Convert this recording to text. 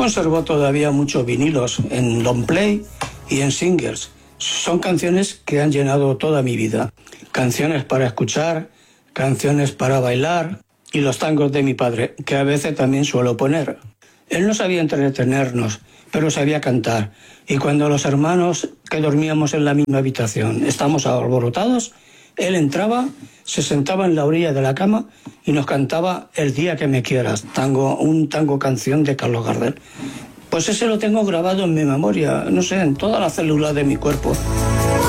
conservo todavía muchos vinilos en long play y en singles. Son canciones que han llenado toda mi vida. Canciones para escuchar, canciones para bailar y los tangos de mi padre, que a veces también suelo poner. Él no sabía entretenernos, pero sabía cantar. Y cuando los hermanos que dormíamos en la misma habitación estamos alborotados, él entraba, se sentaba en la orilla de la cama y nos cantaba El día que me quieras, un tango canción de Carlos Gardel. Pues ese lo tengo grabado en mi memoria, no sé, en todas las células de mi cuerpo.